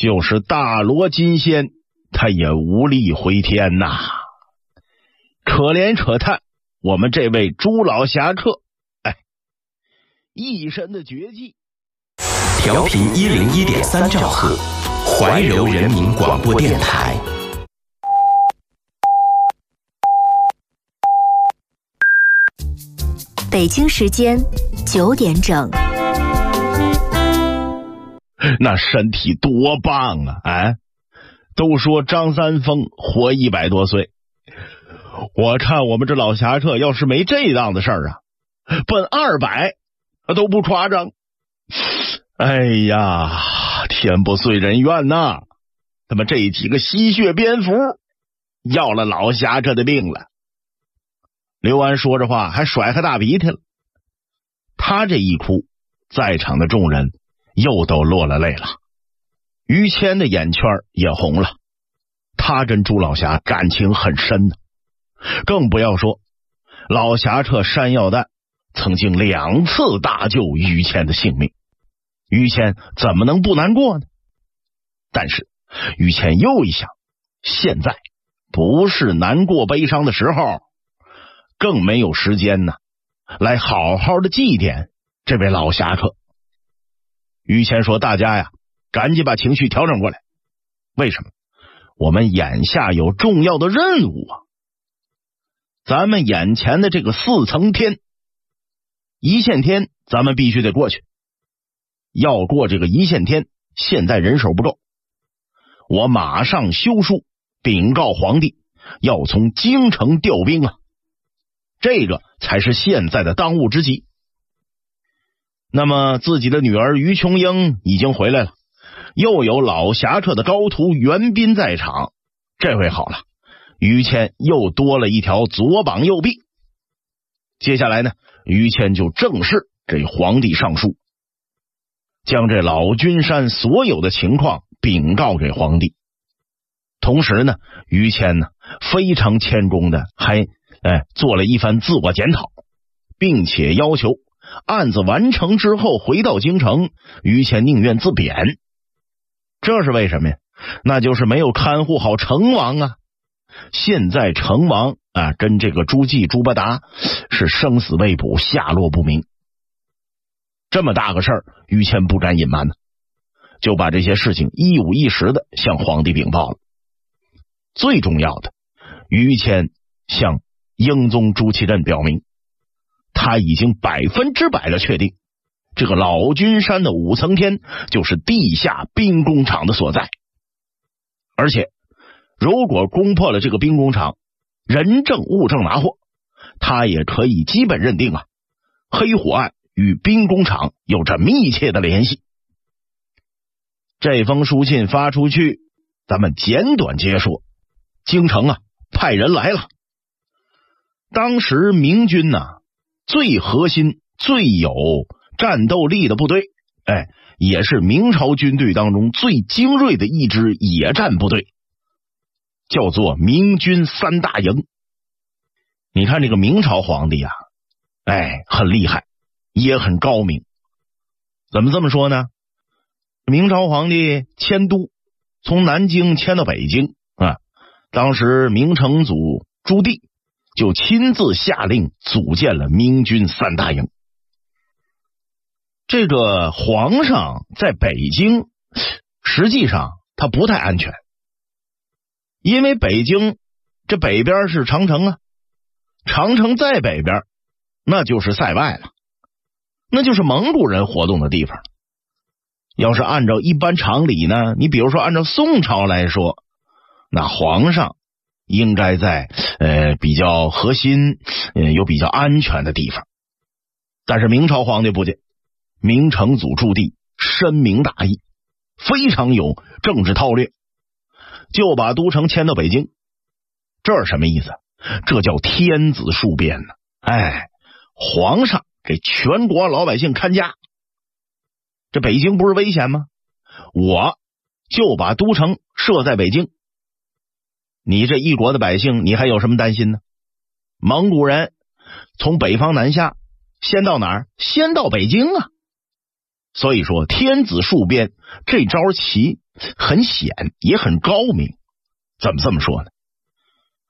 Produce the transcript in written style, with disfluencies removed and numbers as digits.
就是大罗金仙，他也无力回天呐。可怜可叹我们这位朱老侠客，一身的绝技。 调频101.3兆赫，怀柔人民广播电台。 北京时间9点整。 那身体多棒啊！都说张三丰活100多岁，我看我们这老侠客要是没这档子事儿啊，奔200都不夸张。哎呀，天不遂人愿呐！他们这几个吸血蝙蝠要了老侠客的命了。刘安说着话还甩开大鼻涕了，他这一哭，在场的众人又都落了泪了。于谦的眼圈也红了，他跟朱老侠感情很深呢，更不要说老侠客山药蛋曾经2次搭救于谦的性命，于谦怎么能不难过呢？但是于谦又一想，现在不是难过悲伤的时候，更没有时间呢来好好的祭奠这位老侠客。于谦说，大家呀，赶紧把情绪调整过来。为什么？我们眼下有重要的任务啊！咱们眼前的这个4层天，一线天咱们必须得过去。要过这个一线天，现在人手不够，我马上修书禀告皇帝，要从京城调兵啊！这个才是现在的当务之急。那么自己的女儿于琼英已经回来了，又有老侠客的高徒袁斌在场，这回好了，于谦又多了一条左膀右臂。接下来呢，于谦就正式给皇帝上书，将这老君山所有的情况禀告给皇帝。同时呢，于谦呢非常谦恭的还做了一番自我检讨，并且要求案子完成之后回到京城，于谦宁愿自贬。这是为什么呀？那就是没有看护好成王啊！现在成王跟这个朱季、朱八达是生死未卜，下落不明。这么大个事儿，于谦不敢隐瞒呢，就把这些事情一五一十的向皇帝禀报了。最重要的，于谦向英宗朱祁镇表明，他已经100%的确定，这个老君山的5层天就是地下兵工厂的所在。而且如果攻破了这个兵工厂，人证物证拿获，他也可以基本认定黑虎案与兵工厂有着密切的联系。这封书信发出去，咱们简短结说，京城派人来了。当时明军最核心最有战斗力的部队，也是明朝军队当中最精锐的一支野战部队，叫做明军3大营。你看这个明朝皇帝很厉害，也很高明。怎么这么说呢？明朝皇帝迁都，从南京迁到北京当时明成祖朱棣就亲自下令组建了明军3大营。这个皇上在北京实际上他不太安全，因为北京这北边是长城长城在北边那就是塞外了，那就是蒙古人活动的地方。要是按照一般常理呢，你比如说按照宋朝来说，那皇上应该在比较核心有比较安全的地方。但是明朝皇帝不见，明成祖朱棣深明大义，非常有政治韬略，就把都城迁到北京。这是什么意思？这叫天子戍边呢。皇上给全国老百姓看家，这北京不是危险吗？我就把都城设在北京，你这一国的百姓你还有什么担心呢？蒙古人从北方南下，先到哪儿？先到北京所以说天子戍边这招棋很险也很高明。怎么这么说呢？